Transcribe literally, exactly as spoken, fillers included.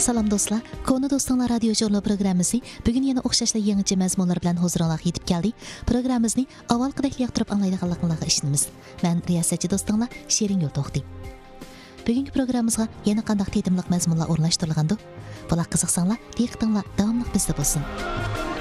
Salam dostlar, Konu Dostlar radio jurnal programmasi bugun yana o'xshashli yangicha mazmunlar bilan huzuringizga yetib keldi. Programmamizni avvalgidek yoqtirib anglaydiganligingizga ishonamiz. Men riyosatchi do'stinglar Shirin Yo'lto'xti. Bugungi programmamizga yana qanday tetimliq mazmunlar o'rnashtirilgandi? Bular qiziqsanglar, diqqatinglar davomli bizda bo'lsin.